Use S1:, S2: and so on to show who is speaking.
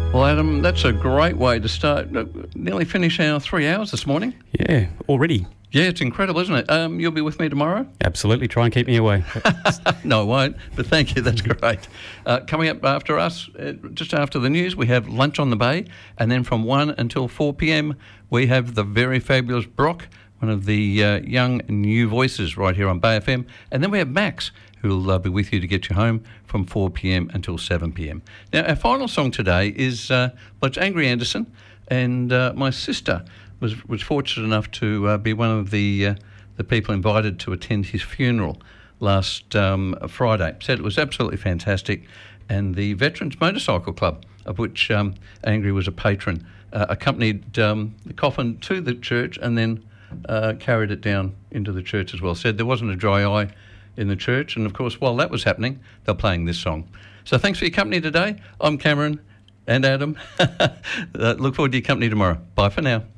S1: Well, Adam, that's a great way to start. Nearly finish our 3 hours this morning.
S2: Yeah, already.
S1: Yeah, it's incredible, isn't it? You'll be with me tomorrow?
S2: Absolutely. Try and keep me away.
S1: No, I won't, but thank you. That's great. Coming up after us, just after the news, we have Lunch on the Bay, and then from 1 until 4 p.m, we have the very fabulous Brock, one of the young new voices right here on Bay FM, and then we have Max, who'll be with you to get you home from 4 p.m. until 7 p.m. Now, our final song today is it's Angry Anderson, and my sister was fortunate enough to be one of the people invited to attend his funeral last Friday. Said it was absolutely fantastic, and the Veterans Motorcycle Club, of which Angry was a patron, accompanied the coffin to the church and then carried it down into the church as well. Said there wasn't a dry eye in the church, and of course while that was happening they're playing this song. So thanks for your company today. I'm Cameron and Adam. Look forward to your company tomorrow. Bye for now.